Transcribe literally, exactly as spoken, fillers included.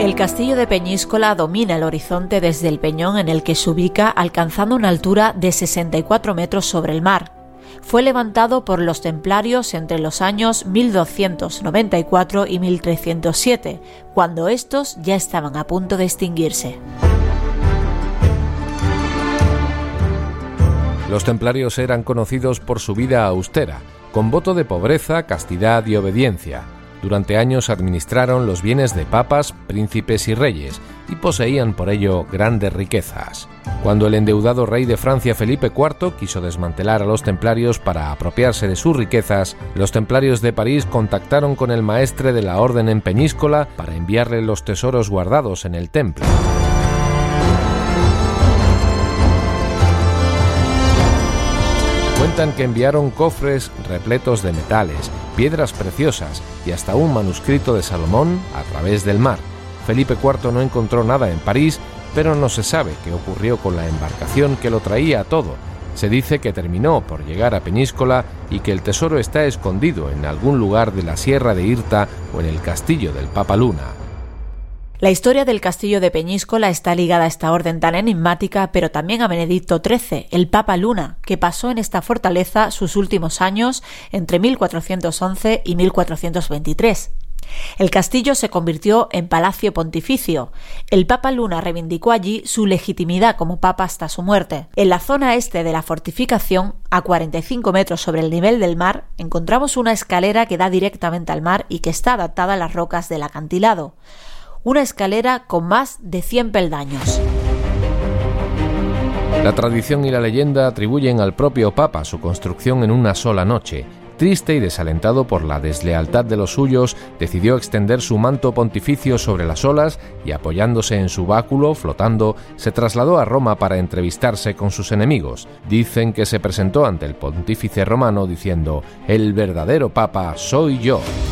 El castillo de Peñíscola domina el horizonte desde el peñón en el que se ubica, alcanzando una altura de sesenta y cuatro metros sobre el mar. Fue levantado por los templarios entre los años mil doscientos noventa y cuatro y mil trescientos siete, cuando estos ya estaban a punto de extinguirse. Los templarios eran conocidos por su vida austera, con voto de pobreza, castidad y obediencia. Durante años administraron los bienes de papas, príncipes y reyes, y poseían por ello grandes riquezas. Cuando el endeudado rey de Francia Felipe cuarto quiso desmantelar a los templarios para apropiarse de sus riquezas, los templarios de París contactaron con el maestre de la orden en Peñíscola para enviarle los tesoros guardados en el templo. Cuentan que enviaron cofres repletos de metales, piedras preciosas y hasta un manuscrito de Salomón a través del mar. Felipe cuarto no encontró nada en París, pero no se sabe qué ocurrió con la embarcación que lo traía todo. Se dice que terminó por llegar a Peñíscola y que el tesoro está escondido en algún lugar de la Sierra de Irta o en el castillo del Papa Luna. La historia del castillo de Peñíscola está ligada a esta orden tan enigmática, pero también a Benedicto trece, el Papa Luna, que pasó en esta fortaleza sus últimos años entre mil cuatrocientos once y mil cuatrocientos veintitrés. El castillo se convirtió en palacio pontificio. El Papa Luna reivindicó allí su legitimidad como papa hasta su muerte. En la zona este de la fortificación, a cuarenta y cinco metros sobre el nivel del mar, encontramos una escalera que da directamente al mar y que está adaptada a las rocas del acantilado. Una escalera con más de cien peldaños. La tradición y la leyenda atribuyen al propio Papa su construcción en una sola noche. Triste y desalentado por la deslealtad de los suyos, decidió extender su manto pontificio sobre las olas y, apoyándose en su báculo, flotando, se trasladó a Roma para entrevistarse con sus enemigos. Dicen que se presentó ante el pontífice romano diciendo: «El verdadero Papa soy yo».